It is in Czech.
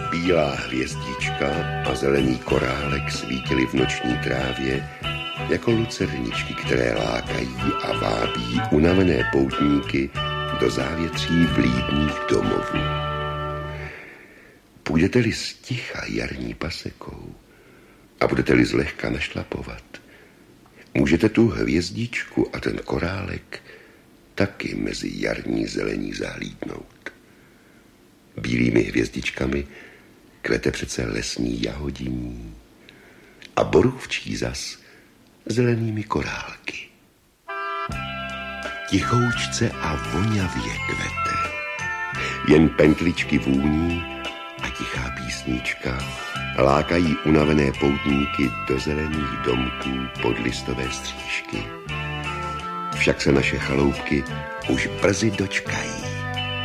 Bílá hvězdička a zelený korálek svítily v noční trávě jako lucerničky, které lákají a vábí unavené poutníky do závětří vlídných domovů. Půjdete-li sticha jarní pasekou a budete-li zlehka našlapovat, můžete tu hvězdičku a ten korálek taky mezi jarní zelení zahlídnout. Bílými hvězdičkami kvete přece lesní jahodiní a borůvčí zas zelenými korálky. Tichoučce a vonavě kvete, jen pentličky vůní a tichá písnička lákají unavené poutníky do zelených domků pod listové střížky. Však se naše chaloupky už brzy dočkají.